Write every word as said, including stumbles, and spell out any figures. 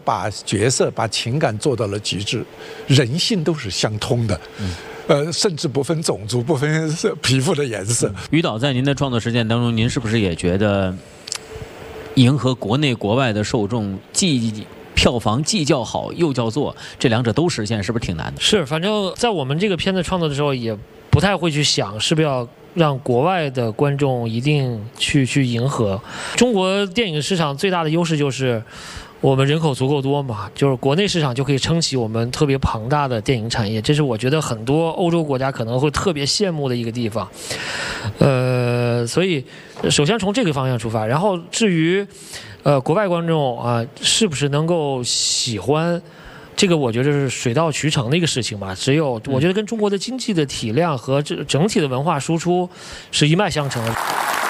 把角色、把情感做到了极致，人性都是相通的。嗯。呃，甚至不分种族、不分皮肤的颜色。 于导，在您的创作实践当中，您是不是也觉得迎合国内国外的受众，既票房既叫好又叫座，这两者都实现，是不是挺难的？ 是，反正在我们这个片子创作的时候，也不太会去想是不是要让国外的观众一定去去迎合。中国电影市场最大的优势就是我们人口足够多嘛，就是国内市场就可以撑起我们特别庞大的电影产业，这是我觉得很多欧洲国家可能会特别羡慕的一个地方。呃，所以首先从这个方向出发，然后至于呃国外观众啊、呃、是不是能够喜欢，这个我觉得是水到渠成的一个事情吧。只有我觉得跟中国的经济的体量和这整体的文化输出是一脉相承的。